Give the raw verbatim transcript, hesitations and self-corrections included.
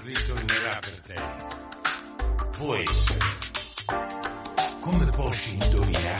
ritornerà per te. Può essere. Come posso indovinare?